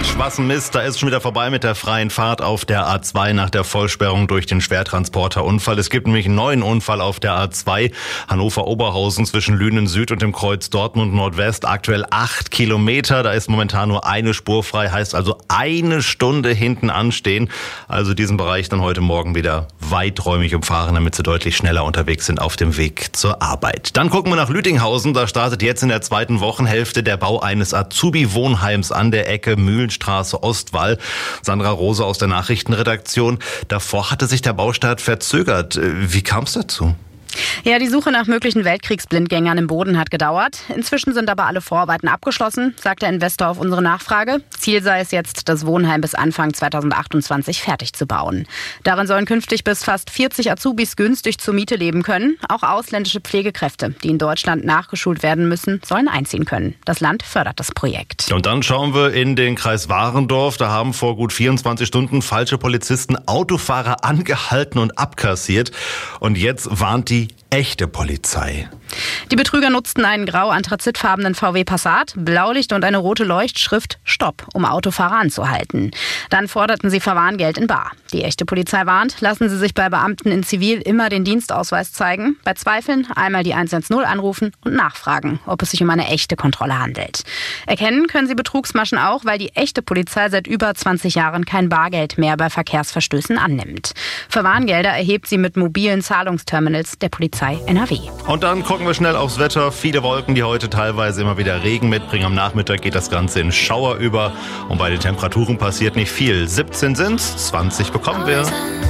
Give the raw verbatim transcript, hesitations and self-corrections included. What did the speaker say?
Mensch, was ein Mist, da ist schon wieder vorbei mit der freien Fahrt auf der A zwei nach der Vollsperrung durch den Schwertransporterunfall. Es gibt nämlich einen neuen Unfall auf der A zwei, Hannover-Oberhausen zwischen Lünen Süd und dem Kreuz Dortmund Nordwest. Aktuell acht Kilometer, da ist momentan nur eine Spur frei, heißt also eine Stunde hinten anstehen. Also diesen Bereich dann heute Morgen wieder weiträumig umfahren, damit sie deutlich schneller unterwegs sind auf dem Weg zur Arbeit. Dann gucken wir nach Lüdinghausen, da startet jetzt in der zweiten Wochenhälfte der Bau eines Azubi-Wohnheims an der Ecke Mühlenstraße Ostwall. Sandra Rose aus der Nachrichtenredaktion. Davor hatte sich der Baustart verzögert. Wie kam es dazu? Ja, die Suche nach möglichen Weltkriegsblindgängern im Boden hat gedauert. Inzwischen sind aber alle Vorarbeiten abgeschlossen, sagt der Investor auf unsere Nachfrage. Ziel sei es jetzt, das Wohnheim bis Anfang zweitausendachtundzwanzig fertig zu bauen. Darin sollen künftig bis fast vierzig Azubis günstig zur Miete leben können. Auch ausländische Pflegekräfte, die in Deutschland nachgeschult werden müssen, sollen einziehen können. Das Land fördert das Projekt. Und dann schauen wir in den Kreis Warendorf. Da haben vor gut vierundzwanzig Stunden falsche Polizisten Autofahrer angehalten und abkassiert. Und jetzt warnt die echte Polizei. Die Betrüger nutzten einen grau-anthrazitfarbenen V W Passat, Blaulicht und eine rote Leuchtschrift Stopp, um Autofahrer anzuhalten. Dann forderten sie Verwarngeld in bar. Die echte Polizei warnt, lassen Sie sich bei Beamten in Zivil immer den Dienstausweis zeigen. Bei Zweifeln einmal die eins eins null anrufen und nachfragen, ob es sich um eine echte Kontrolle handelt. Erkennen können Sie Betrugsmaschen auch, weil die echte Polizei seit über zwanzig Jahren kein Bargeld mehr bei Verkehrsverstößen annimmt. Verwarngelder erhebt sie mit mobilen Zahlungsterminals der Polizei N R W. Und dann gucken wir schnell aufs Wetter. Viele Wolken, die heute teilweise immer wieder Regen mitbringen. Am Nachmittag geht das Ganze in Schauer über. Und bei den Temperaturen passiert nicht viel. siebzehn sind's, zwanzig bekommen wir.